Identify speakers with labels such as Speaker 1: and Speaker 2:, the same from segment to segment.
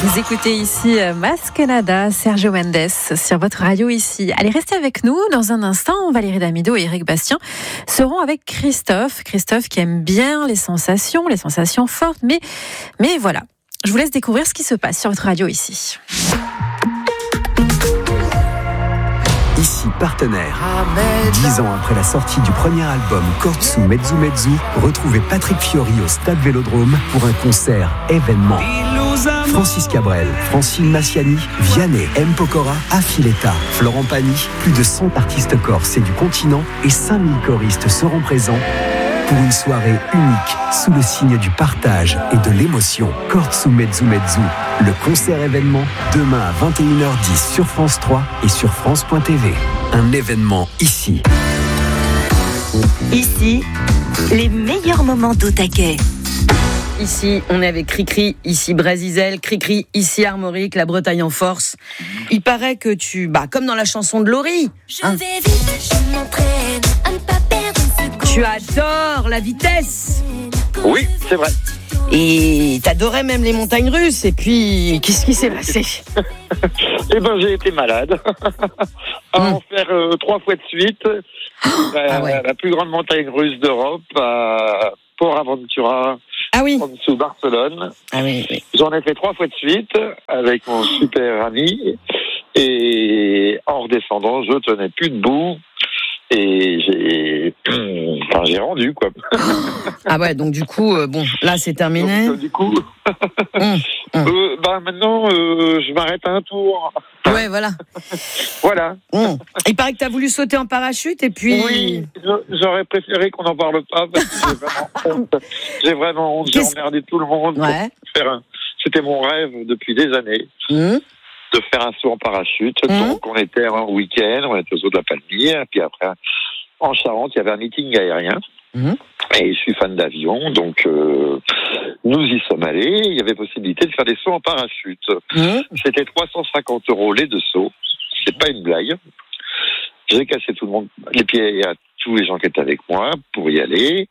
Speaker 1: Vous écoutez ici Mas Canada, Sergio Mendes sur votre radio ici. Allez, restez avec nous. Dans un instant, Valérie Damido et Eric Bastien seront avec Christophe. Christophe qui aime bien les sensations fortes. Mais voilà, je vous laisse découvrir ce qui se passe sur votre radio ici.
Speaker 2: Ici Partenaire. 10 ans après la sortie du premier album Kortsu Mezzu Mezzu, retrouvez Patrick Fiori au Stade Vélodrome pour un concert événement. Francis Cabrel, Francine Massiani, Vianney, M. Pokora, Affiletta, Florent Pagny, plus de 100 artistes corses et du continent et 5000 choristes seront présents pour une soirée unique sous le signe du partage et de l'émotion. Kortsu Mezzu Mezzu, le concert événement demain à 21h10 sur France 3 et sur France.tv. Un événement ici.
Speaker 3: Ici, les meilleurs moments d'Otaquet.
Speaker 4: Ici, on est avec Cricri, ici Brasizel, Cricri, ici Armorique, la Bretagne en force. Il paraît que comme dans la chanson de Laurie,
Speaker 5: Je vais vite, je m'entraîne à ne pas perdre une seconde.
Speaker 4: tu adores la vitesse.
Speaker 6: Oui, c'est vrai.
Speaker 4: Et t'adorais même les montagnes russes. Et puis, qu'est-ce qui s'est passé?
Speaker 6: Eh ben, j'ai été malade. À en faire 3 fois de suite. La plus grande montagne russe d'Europe, à Port Aventura, en dessous Barcelone.
Speaker 4: Ah oui.
Speaker 6: J'en ai fait 3 fois de suite avec mon super ami. Et en redescendant, je tenais plus debout. Et j'ai rendu, quoi.
Speaker 4: Ah ouais, donc du coup, là c'est terminé.
Speaker 6: Donc, du coup, maintenant, je m'arrête à un tour.
Speaker 4: Ouais, voilà.
Speaker 6: Voilà.
Speaker 4: Il paraît que t'as voulu sauter en parachute et puis...
Speaker 6: Oui, j'aurais préféré qu'on n'en parle pas parce que j'ai vraiment honte. J'ai emmerdé tout le monde.
Speaker 4: Ouais.
Speaker 6: C'était mon rêve depuis des années. De faire un saut en parachute. Donc, on était un week-end, on était au zoo de la Palmyre, puis après, en Charente, il y avait un meeting aérien. Et je suis fan d'avion, donc nous y sommes allés. Il y avait possibilité de faire des sauts en parachute. C'était 350 € les 2 sauts. C'est pas une blague. J'ai cassé tout le monde, les pieds à tous les gens qui étaient avec moi pour y aller.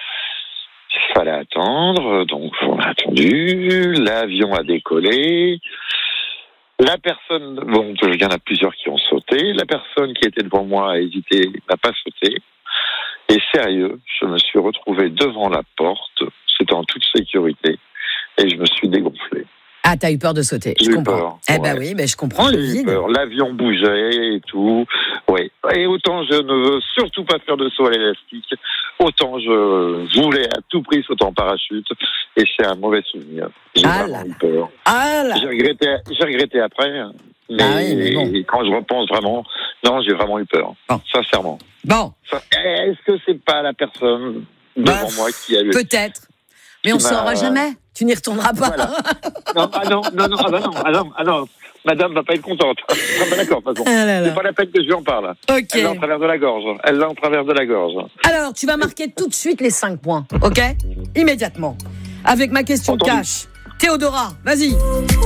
Speaker 6: Il fallait attendre, donc on a attendu. L'avion a décollé. La personne, il y en a plusieurs qui ont sauté. La personne qui était devant moi a hésité, n'a pas sauté. Et sérieux, je me suis retrouvé devant la porte. C'était en toute sécurité. Et je me suis dégonflé.
Speaker 4: Ah, t'as eu peur de sauter, je comprends.
Speaker 6: Peur,
Speaker 4: oui, je comprends le vide.
Speaker 6: L'avion bougeait et tout. Oui. Et autant je ne veux surtout pas faire de saut à l'élastique, autant je voulais à tout prix sauter en parachute. Et c'est un mauvais souvenir. J'ai vraiment eu peur. J'ai regretté après. Mais quand je repense vraiment, non, j'ai vraiment eu peur. Sincèrement. Est-ce que c'est pas la personne devant moi qui a eu...
Speaker 4: Peut-être. Mais on ne saura jamais. Tu n'y retourneras pas.
Speaker 6: Voilà. Non. Madame va pas être contente. D'accord, de toute façon. C'est pas la peine que je lui en parle.
Speaker 4: Okay.
Speaker 6: Elle l'a en travers de la gorge.
Speaker 4: Alors, tu vas marquer tout de suite les 5 points, ok? Immédiatement. Avec ma question cash. Théodora, vas-y.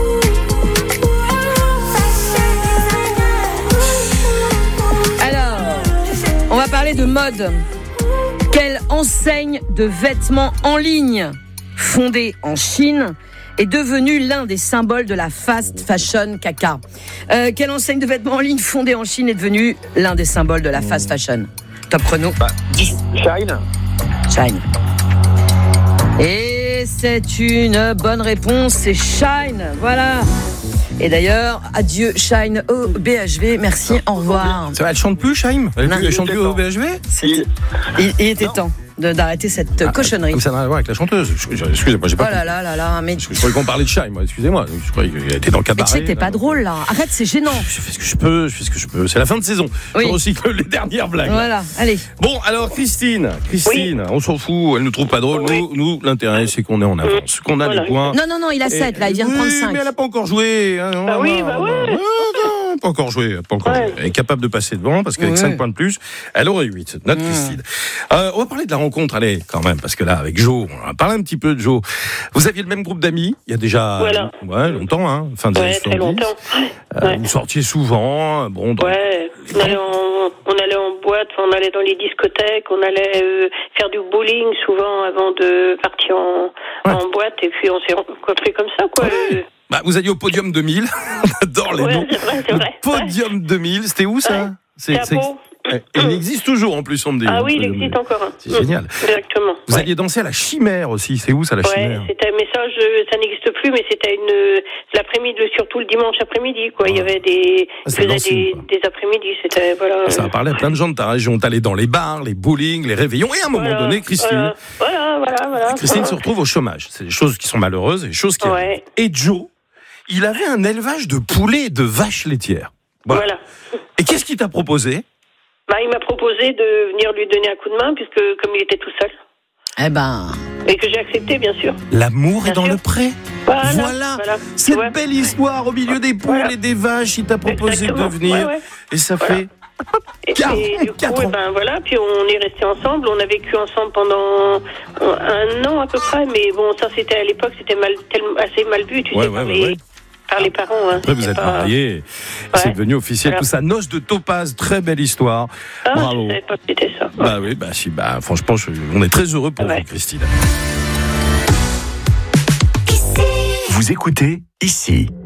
Speaker 4: Alors, on va parler de mode. Quelle enseigne de vêtements en ligne fondée en Chine est devenue l'un des symboles de la fast fashion caca? Quelle enseigne de vêtements en ligne fondée en Chine est devenue l'un des symboles de la fast fashion? Top chrono. Shine. Et c'est une bonne réponse, c'est Shine, voilà. Et d'ailleurs, adieu Shine au BHV, merci, au revoir.
Speaker 7: Ça va, elle chante plus, Shine? Elle chante plus au BHV?
Speaker 4: Il était temps d'arrêter cette cochonnerie.
Speaker 7: Comme ça n'a rien à voir avec la chanteuse. Excusez-moi, j'ai pas.
Speaker 4: Oh là, mais.
Speaker 7: Je croyais qu'on parlait de Shine, moi, excusez-moi. Je croyais qu'elle était dans le cabaret.
Speaker 4: Mais tu sais, t'es pas drôle, là. Arrête, c'est gênant.
Speaker 7: Je fais ce que je peux. C'est la fin de saison. Oui. Je recycle les dernières blagues.
Speaker 4: Voilà, allez.
Speaker 7: Bon, alors, Christine, on s'en fout, elle nous trouve pas drôle. Nous, l'intérêt, c'est qu'on est en avance, qu'on a des points.
Speaker 4: Non, il a 7, là, il vient de prendre 5.
Speaker 7: Mais elle a pas encore joué. Pas encore joué. Elle est capable de passer devant, parce qu'avec 5 points de plus, elle aurait 8. Notre Christine. On va parler de la rencontre, allez, quand même, parce que là, avec Jo, on va parler un petit peu de Jo. Vous aviez le même groupe d'amis, il y a déjà longtemps, fin des années 70.
Speaker 8: Très longtemps.
Speaker 7: Vous sortiez souvent, on
Speaker 8: allait en boîte, on allait dans les discothèques, on allait faire du bowling souvent avant de partir en boîte, et puis on s'est rencontrés comme ça, quoi.
Speaker 7: Bah, vous alliez au Podium 2000. On adore les noms.
Speaker 8: C'est vrai.
Speaker 7: Podium 2000, c'était où ça?
Speaker 8: C'est à Pau.
Speaker 7: Il existe toujours en plus, on me dit.
Speaker 8: Ah oui, il existe encore.
Speaker 7: C'est génial.
Speaker 8: Exactement.
Speaker 7: Vous alliez danser à la Chimère aussi. C'est où ça, la Chimère?
Speaker 8: Mais ça n'existe plus, mais c'était l'après-midi, surtout le dimanche après-midi, quoi. Il y avait des après-midi, c'était, voilà.
Speaker 7: Ça a parlé à plein de gens de ta région. T'allais dans les bars, les bowling, les réveillons, et à un moment donné, Christine.
Speaker 8: Voilà.
Speaker 7: Christine se retrouve au chômage. C'est des choses qui sont malheureuses, des choses qui arrivent. Et Joe, il avait un élevage de poulets et de vaches laitières. Voilà. Et qu'est-ce qu'il t'a proposé?
Speaker 8: Il m'a proposé de venir lui donner un coup de main, puisque comme il était tout seul. Et que j'ai accepté, bien sûr.
Speaker 7: L'amour est dans le pré.
Speaker 8: Voilà.
Speaker 7: Cette belle histoire au milieu des poules et des vaches, il t'a proposé de venir. Et ça fait...
Speaker 8: Et du coup, puis on est restés ensemble. On a vécu ensemble pendant 1 an à peu près. Mais bon, ça c'était à l'époque, c'était assez mal vu, tu sais, par les parents.
Speaker 7: Après, vous êtes mariés, c'est devenu officiel. Tout ça, noces de topaz, très belle histoire. Bravo.
Speaker 8: Je savais pas que c'était ça.
Speaker 7: Franchement, on est très heureux pour vous, Christine.
Speaker 2: Vous écoutez ici.